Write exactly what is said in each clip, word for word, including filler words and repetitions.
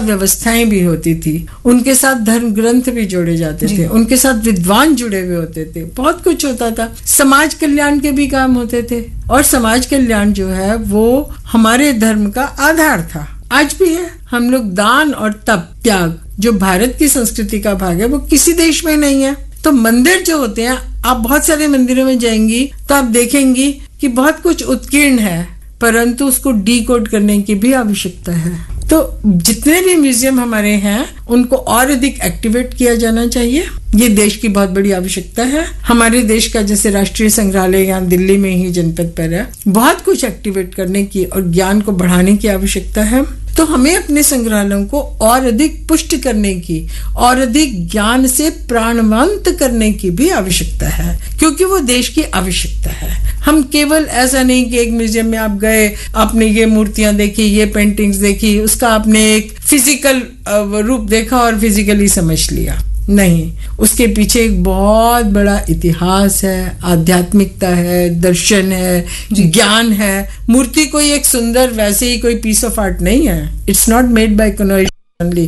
व्यवस्थाएं भी होती थी, उनके साथ धर्म ग्रंथ भी जोड़े जाते थे, उनके साथ विद्वान जुड़े हुए होते थे, बहुत कुछ होता था। समाज कल्याण के भी काम होते थे, और समाज कल्याण जो है वो हमारे धर्म का आधार था, आज भी है। हम लोग दान और तप त्याग जो भारत की संस्कृति का भाग है वो किसी देश में नहीं है। तो मंदिर जो होते हैं, आप बहुत सारे मंदिरों में जाएंगी तो आप देखेंगी कि बहुत कुछ उत्कीर्ण है, परंतु उसको डीकोड करने की भी आवश्यकता है। तो जितने भी म्यूजियम हमारे हैं उनको और अधिक एक्टिवेट किया जाना चाहिए, ये देश की बहुत बड़ी आवश्यकता है। हमारे देश का जैसे राष्ट्रीय संग्रहालय यहाँ दिल्ली में ही जनपद पर है, बहुत कुछ एक्टिवेट करने की और ज्ञान को बढ़ाने की आवश्यकता है। तो हमें अपने संग्रहालयों को और अधिक पुष्ट करने की और अधिक ज्ञान से प्राणवंत करने की भी आवश्यकता है, क्योंकि वो देश की आवश्यकता है। हम केवल ऐसा नहीं कि एक म्यूजियम में आप गए, आपने ये मूर्तियां देखी, ये पेंटिंग्स देखी, उसका आपने एक फिजिकल रूप देखा और फिजिकली समझ लिया, नहीं, उसके पीछे एक बहुत बड़ा इतिहास है, आध्यात्मिकता है, दर्शन है, ज्ञान है। मूर्ति कोई एक सुंदर वैसे ही कोई पीस ऑफ आर्ट नहीं है, it's not made by conversion only.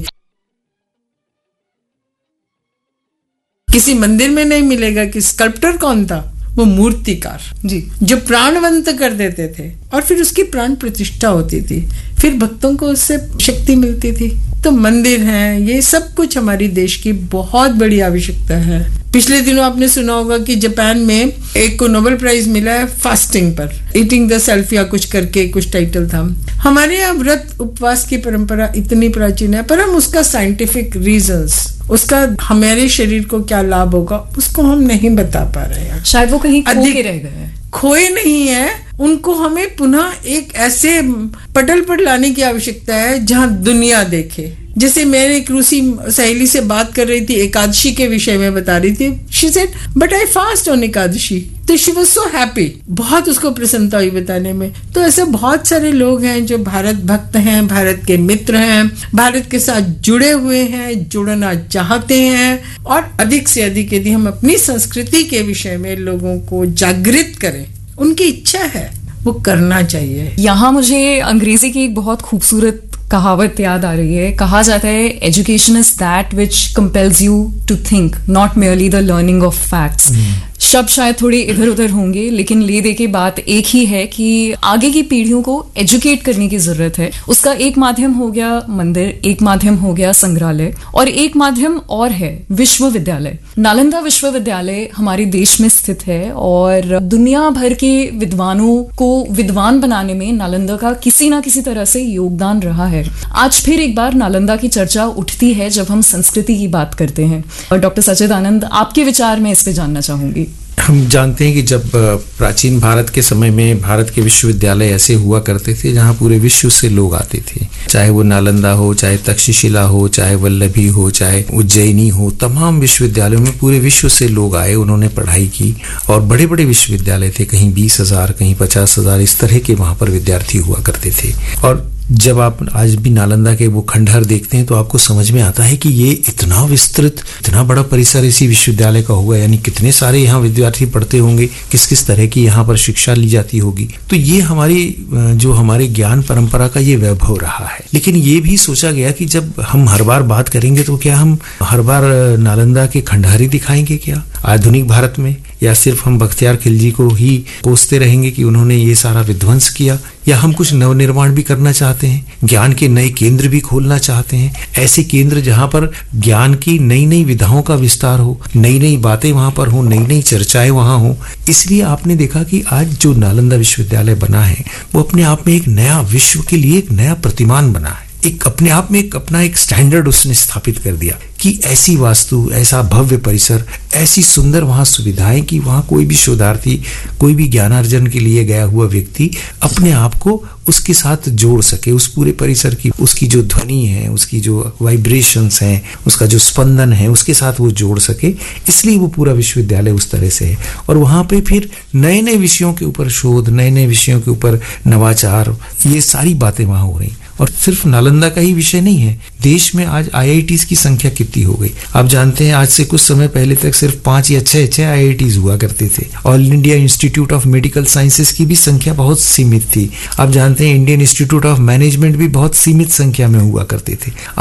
किसी मंदिर में नहीं मिलेगा कि स्कल्प्टर कौन था, वो मूर्तिकार जी, जो प्राणवंत कर देते थे और फिर उसकी प्राण प्रतिष्ठा होती थी, फिर भक्तों को उससे शक्ति मिलती थी। तो मंदिर हैं, ये सब कुछ हमारी देश की बहुत बड़ी आवश्यकता है। पिछले दिनों आपने सुना होगा कि जापान में एक को नोबेल प्राइज मिला है फास्टिंग पर, ईटिंग द सेल्फ या कुछ करके कुछ टाइटल था। हमारे यहाँ व्रत उपवास की परंपरा इतनी प्राचीन है, पर हम उसका साइंटिफिक रीजंस, उसका हमारे शरीर को क्या लाभ होगा, उसको हम नहीं बता पा रहे हैं। शायद वो कहीं खो के रह गए हैं। खोए नहीं है, उनको हमें पुनः एक ऐसे पटल पर लाने की आवश्यकता है जहां दुनिया देखे। जैसे मैंने एक रूसी सहेली से बात कर रही थी, एकादशी के विषय में बता रही थी। She said but I fast on Ekadashi, तो शी वाज सो हैप्पी, बहुत उसको प्रसन्नता हुई बताने में। तो ऐसे बहुत सारे लोग हैं जो भारत भक्त हैं, भारत के मित्र हैं, भारत के साथ जुड़े हुए हैं, जुड़ना चाहते हैं, और अधिक से अधिक यदि हम अपनी संस्कृति के विषय में लोगों को जागृत करें, उनकी इच्छा है, वो करना चाहिए। यहाँ मुझे अंग्रेजी की एक बहुत खूबसूरत कहावत याद आ रही है। कहा जाता है, education is that which compels you to think, not merely the learning of facts. शब्द शायद थोड़े इधर उधर होंगे, लेकिन ले दे के बात एक ही है कि आगे की पीढ़ियों को एजुकेट करने की जरूरत है। उसका एक माध्यम हो गया मंदिर, एक माध्यम हो गया संग्रहालय, और एक माध्यम और है विश्वविद्यालय। नालंदा विश्वविद्यालय हमारे देश में स्थित है, और दुनिया भर के विद्वानों को विद्वान बनाने में नालंदा का किसी ना किसी तरह से योगदान रहा है। आज फिर एक बार नालंदा की चर्चा उठती है जब हम संस्कृति की बात करते हैं। और डॉक्टर सच्चिदानंद, आपके विचार में इस पे जानना चाहूंगी। हम जानते हैं कि जब प्राचीन भारत के समय में भारत के विश्वविद्यालय ऐसे हुआ करते थे जहां पूरे विश्व से लोग आते थे, चाहे वो नालंदा हो, चाहे तक्षशिला हो, चाहे वल्लभी हो, चाहे उज्जैनी हो, तमाम विश्वविद्यालयों में पूरे विश्व से लोग आए, उन्होंने पढ़ाई की। और बड़े बड़े विश्वविद्यालय थे, कहीं बीस हजार कहीं पचास हजार इस तरह के वहां पर विद्यार्थी हुआ करते थे। और जब आप आज भी नालंदा के वो खंडहर देखते हैं तो आपको समझ में आता है कि ये इतना विस्तृत, इतना बड़ा परिसर इसी विश्वविद्यालय का होगा, यानी कितने सारे यहाँ विद्यार्थी पढ़ते होंगे, किस किस तरह की यहाँ पर शिक्षा ली जाती होगी। तो ये हमारी जो हमारे ज्ञान परंपरा का ये वैभव रहा है। लेकिन ये भी सोचा गया कि जब हम हर बार बात करेंगे तो क्या हम हर बार नालंदा के खंडहर ही दिखाएंगे क्या आधुनिक भारत में, या सिर्फ हम बख्तियार खिलजी को ही कोसते रहेंगे कि उन्होंने ये सारा विध्वंस किया, या हम कुछ नवनिर्माण भी करना चाहते हैं, ज्ञान के नए केंद्र भी खोलना चाहते हैं, ऐसे केंद्र जहां पर ज्ञान की नई नई विधाओं का विस्तार हो, नई नई बातें वहां पर हो, नई नई चर्चाएं वहां हो। इसलिए आपने देखा कि आज जो नालंदा विश्वविद्यालय बना है वो अपने आप में एक नया विश्व के लिए एक नया प्रतिमान बना है, एक अपने आप में एक अपना एक स्टैंडर्ड उसने स्थापित कर दिया कि ऐसी वास्तु, ऐसा भव्य परिसर, ऐसी सुंदर वहां सुविधाएं कि वहां कोई भी शोधार्थी, कोई भी ज्ञानार्जन के लिए गया हुआ व्यक्ति अपने आप को उसके साथ जोड़ सके, उस पूरे परिसर की, उसकी जो ध्वनि है, उसकी जो वाइब्रेशंस हैं, उसका जो स्पंदन है, उसके साथ वो जोड़ सके। इसलिए वो पूरा विश्वविद्यालय उस तरह से है। और वहां पे फिर नए नए विषयों के ऊपर शोध, नए नए विषयों के ऊपर नवाचार, ये सारी बातें वहां हो रही। और सिर्फ नालंदा का ही विषय नहीं है, देश में आज आई आई टीज़ की संख्या कितनी हो गई। आप जानते हैं आज से कुछ समय पहले तक सिर्फ पांच या छह छह आई आई टीज़ हुआ करते थे। All India institute of medical sciences की भी संख्या बहुत सीमित थी। आप जानते हैं इंडियन इंस्टीट्यूट ऑफ मैनेजमेंट भी बहुत सीमित संख्या में हुआ करते थे।